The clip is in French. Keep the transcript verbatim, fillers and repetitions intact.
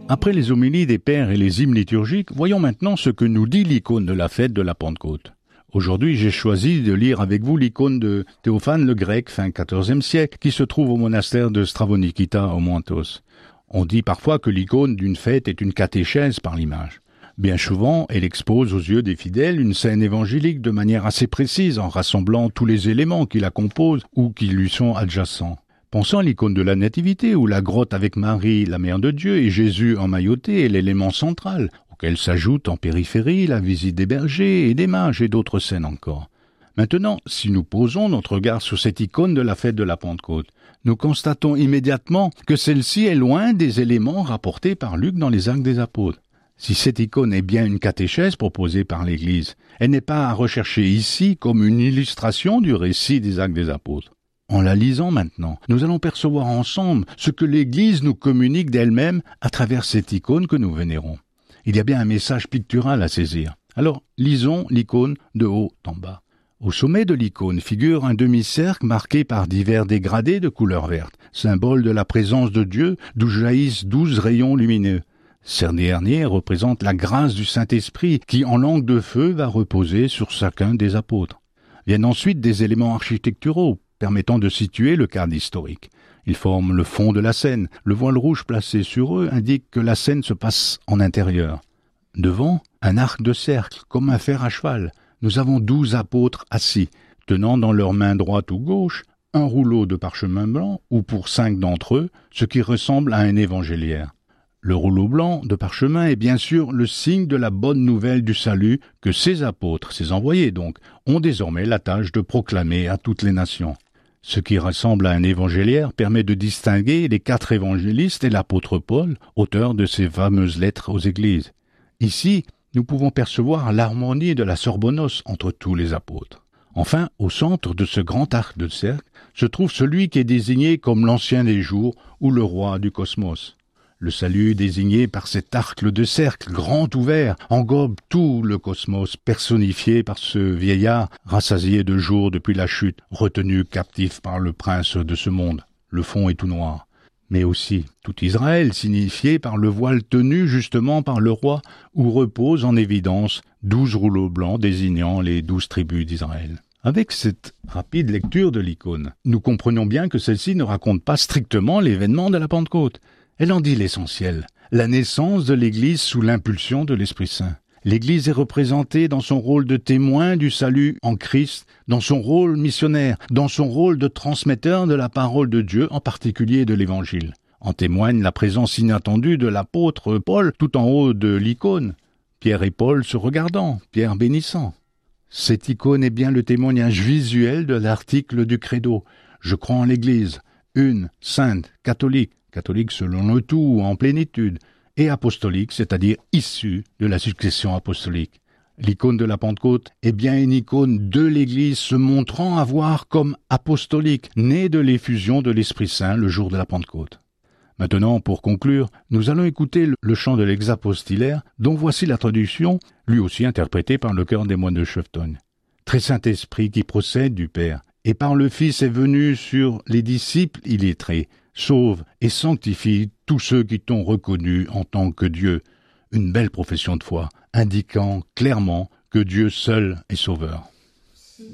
Après les homélies des pères et les hymnes liturgiques, voyons maintenant ce que nous dit l'icône de la fête de la Pentecôte. Aujourd'hui, j'ai choisi de lire avec vous l'icône de Théophane le Grec, fin quatorzième siècle, qui se trouve au monastère de Stravonikita au Montos. On dit parfois que l'icône d'une fête est une catéchèse par l'image. Bien souvent, elle expose aux yeux des fidèles une scène évangélique de manière assez précise, en rassemblant tous les éléments qui la composent ou qui lui sont adjacents. Pensons à l'icône de la Nativité, où la grotte avec Marie, la Mère de Dieu, et Jésus emmailloté est l'élément central, auquel s'ajoute en périphérie la visite des bergers et des mages et d'autres scènes encore. Maintenant, si nous posons notre regard sur cette icône de la fête de la Pentecôte, nous constatons immédiatement que celle-ci est loin des éléments rapportés par Luc dans les Actes des Apôtres. Si cette icône est bien une catéchèse proposée par l'Église, elle n'est pas à rechercher ici comme une illustration du récit des Actes des Apôtres. En la lisant maintenant, nous allons percevoir ensemble ce que l'Église nous communique d'elle-même à travers cette icône que nous vénérons. Il y a bien un message pictural à saisir. Alors, lisons l'icône de haut en bas. Au sommet de l'icône figure un demi-cercle marqué par divers dégradés de couleur verte, symbole de la présence de Dieu d'où jaillissent douze rayons lumineux. Ces derniers représentent la grâce du Saint-Esprit qui, en langue de feu, va reposer sur chacun des apôtres. Viennent ensuite des éléments architecturaux, permettant de situer le cadre historique. Ils forment le fond de la scène. Le voile rouge placé sur eux indique que la scène se passe en intérieur. Devant, un arc de cercle, comme un fer à cheval. Nous avons douze apôtres assis, tenant dans leurs mains droite ou gauche un rouleau de parchemin blanc, ou pour cinq d'entre eux, ce qui ressemble à un évangéliaire. Le rouleau blanc de parchemin est bien sûr le signe de la bonne nouvelle du salut que ces apôtres, ces envoyés donc, ont désormais la tâche de proclamer à toutes les nations. Ce qui ressemble à un évangéliaire permet de distinguer les quatre évangélistes et l'apôtre Paul, auteur de ces fameuses lettres aux églises. Ici, nous pouvons percevoir l'harmonie de la sorbonos entre tous les apôtres. Enfin, au centre de ce grand arc de cercle, se trouve celui qui est désigné comme l'ancien des jours ou le roi du cosmos. Le salut désigné par cet arc de cercle grand ouvert englobe tout le cosmos personnifié par ce vieillard rassasié de jours depuis la chute, retenu captif par le prince de ce monde. Le fond est tout noir. Mais aussi tout Israël signifié par le voile tenu justement par le roi où reposent en évidence douze rouleaux blancs désignant les douze tribus d'Israël. Avec cette rapide lecture de l'icône, nous comprenons bien que celle-ci ne raconte pas strictement l'événement de la Pentecôte. Elle en dit l'essentiel, la naissance de l'Église sous l'impulsion de l'Esprit Saint. L'Église est représentée dans son rôle de témoin du salut en Christ, dans son rôle missionnaire, dans son rôle de transmetteur de la parole de Dieu, en particulier de l'Évangile. En témoigne la présence inattendue de l'apôtre Paul tout en haut de l'icône. Pierre et Paul se regardant, Pierre bénissant. Cette icône est bien le témoignage visuel de l'article du credo. Je crois en l'Église, une, sainte, catholique, catholique selon le tout en plénitude, et apostolique, c'est-à-dire issue de la succession apostolique. L'icône de la Pentecôte est bien une icône de l'Église se montrant avoir comme apostolique, née de l'effusion de l'Esprit Saint le jour de la Pentecôte. Maintenant, pour conclure, nous allons écouter le chant de l'exapostilaire, dont voici la traduction, lui aussi interprétée par le chœur des moines de Chevetogne. Très Saint-Esprit qui procède du Père, et par le Fils est venu sur les disciples illettrés, sauve et sanctifie tous ceux qui t'ont reconnu en tant que Dieu. Une belle profession de foi, indiquant clairement que Dieu seul est sauveur.